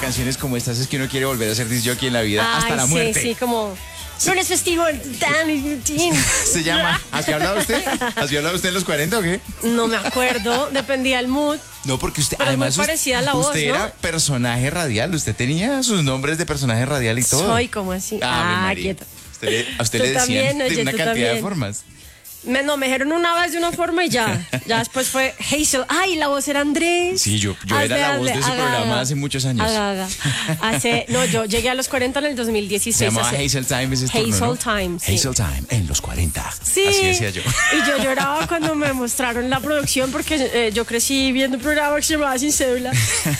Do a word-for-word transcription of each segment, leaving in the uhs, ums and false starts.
canciones como estas es que uno quiere volver a ser disc jockey en la vida Ay, hasta la sí, muerte. Sí, como... Lunes festivo, tan, Se llama. ¿Así hablaba usted? ¿Así hablaba usted en los cuarenta o qué? No me acuerdo, dependía del mood. No, porque usted, Pero además, muy parecida a la voz, usted ¿no? era personaje radial, usted tenía sus nombres de personaje radial y todo. Soy como así. Ah, Ah, quieto. quieto. Usted, a usted Tú le decían también, de oye, una tú cantidad de también. formas. Me, no, me dijeron una vez de una forma y ya. Ya después fue Hazel. Ay, la voz era Andrés. Sí, yo, yo era Hazle, la voz de hazle, ese haga, programa haga. hace muchos años. Haga, haga. Hace, no, yo llegué a los cuarenta en el dos mil dieciséis. Se llamaba hace- Hazel Time ese Hazel turno, ¿no? Time, sí. Hazel Time en los cuarenta. Sí. Así decía yo. Y yo lloraba cuando me mostraron la producción porque eh, yo crecí viendo un programa que se llamaba Sin Cédula.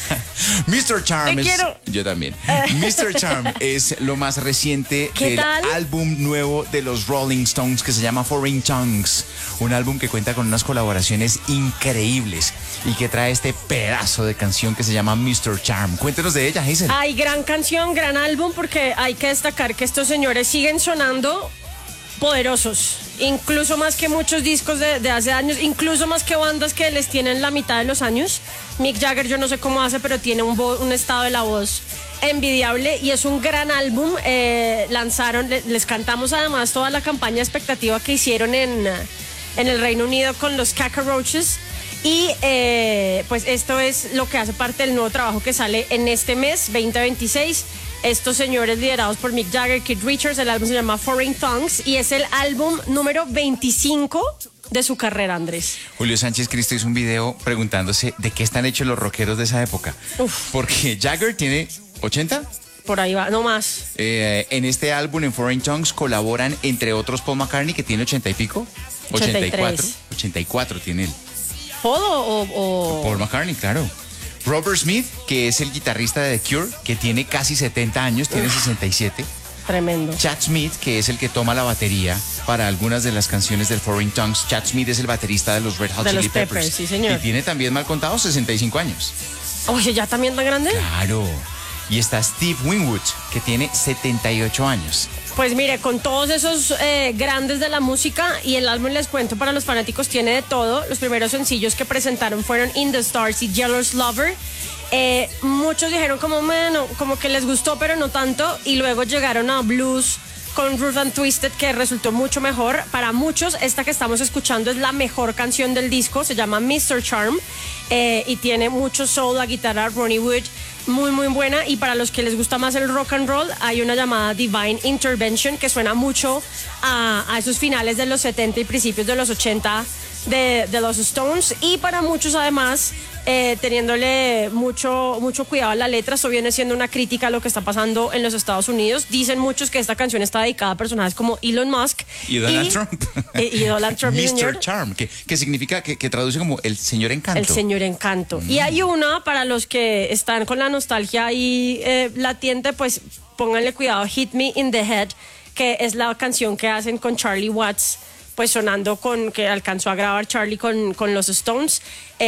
mister Charm Te es, quiero. yo también. mister Charm es lo más reciente ¿Qué del tal? álbum nuevo de los Rolling Stones que se llama Foreign Tongues. Un álbum que cuenta con unas colaboraciones increíbles y que trae este pedazo de canción que se llama mister Charm. Cuéntenos de ella, Hazel. Ay, gran canción, gran álbum, porque hay que destacar que estos señores siguen sonando poderosos, incluso más que muchos discos de, de hace años, incluso más que bandas que les tienen la mitad de los años. Mick Jagger, yo no sé cómo hace, pero tiene un, vo- un estado de la voz envidiable y es un gran álbum. Eh, lanzaron, le- les cantamos además toda la campaña expectativa que hicieron en, eh, en el Reino Unido con los Cockroaches. Y eh, pues esto es lo que hace parte del nuevo trabajo que sale en este mes, veinte veintiséis. Estos señores liderados por Mick Jagger, Keith Richards, el álbum se llama Foreign Tongues y es el álbum número veinticinco de su carrera, Andrés. Julio Sánchez Cristo hizo un video preguntándose de qué están hechos los rockeros de esa época. Uf. Porque Jagger tiene ochenta. Por ahí va, no más. Eh, en este álbum, en Foreign Tongues, colaboran entre otros Paul McCartney, que tiene ochenta y pico. ochenta y cuatro. ochenta y cuatro tiene él. ¿Todo o...? o... Paul McCartney, claro. Robert Smith, que es el guitarrista de The Cure, que tiene casi setenta años, tiene sesenta y siete. Tremendo. Chad Smith, que es el que toma la batería para algunas de las canciones del Foreign Tongues. Chad Smith es el baterista de los Red Hot De Chili los Peppers. Peppers, sí, señor. Y tiene también, mal contado, sesenta y cinco años. Oye, ¿ya también tan grande? Claro. Y está Steve Winwood, que tiene setenta y ocho años. Pues mire, con todos esos eh, grandes de la música y el álbum, les cuento, para los fanáticos tiene de todo. Los primeros sencillos que presentaron fueron In the Stars y Jealous Lover. Eh, muchos dijeron como, bueno, como que les gustó, pero no tanto. Y luego llegaron a Blues con Rough and Twisted, que resultó mucho mejor. Para muchos, esta que estamos escuchando es la mejor canción del disco. Se llama mister Charm eh, y tiene mucho soul, la guitarra Ronnie Wood. Muy, muy buena. Y para los que les gusta más el rock and roll, hay una llamada Divine Intervention que suena mucho a, a esos finales de los setenta y principios de los ochenta de, de los Stones. Y para muchos, además, eh, teniéndole mucho, mucho cuidado a la letra, esto viene siendo una crítica a lo que está pasando en los Estados Unidos. Dicen muchos que esta canción está dedicada a personajes como Elon Musk Y Donald Trump. eh, y Donald Trump, sí, mister señor. Charm, que, que significa, que, que traduce como el señor encanto. El señor encanto. Y hay una para los que están con la nostalgia ahí eh, latiente, pues pónganle cuidado, Hit Me in the Head, que es la canción que hacen con Charlie Watts, pues sonando con, que alcanzó a grabar Charlie con, con los Stones.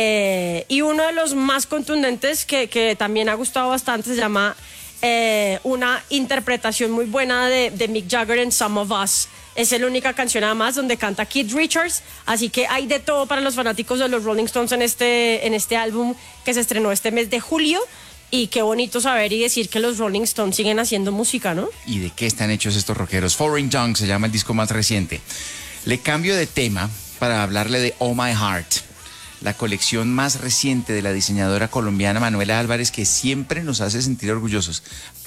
Eh, y uno de los más contundentes que, que también ha gustado bastante se llama eh, una interpretación muy buena de, de Mick Jagger en Some of Us. Es la única canción además donde canta Keith Richards, así que hay de todo para los fanáticos de los Rolling Stones en este, en este álbum que se estrenó este mes de julio. Y qué bonito saber y decir que los Rolling Stones siguen haciendo música, ¿no? ¿Y de qué están hechos estos rockeros? Foreign Tongues se llama el disco más reciente. Le cambio de tema para hablarle de Oh My Heart, la colección más reciente de la diseñadora colombiana Manuela Álvarez, que siempre nos hace sentir orgullosos.